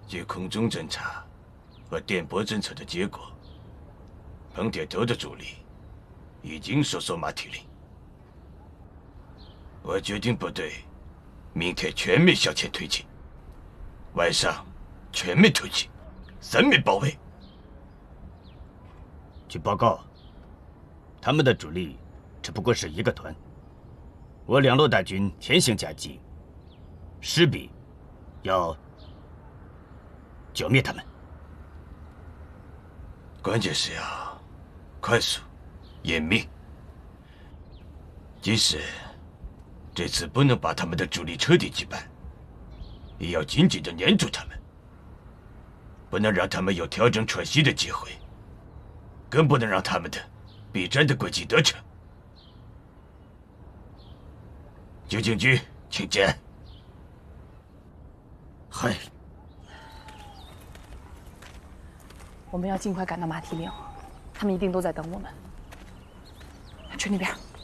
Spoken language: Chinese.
据空中侦察和电波侦测的结果，彭铁头的主力已经收缩马蹄岭。我决定部队明天全面向前推进，晚上全面突击，三面包围。 据报告，他们的主力只不过是一个团。我2路大军前行夹击，势必要剿灭他们。 关键是要快速、严密。即使这次不能把他们的主力彻底击败，也要紧紧地粘住他们，不能让他们有调整喘息的机会，更不能让他们的避战的诡计得逞。九警局，请见。 嗨。 我们要尽快赶到马蹄岭，他们一定都在等我们。去那边。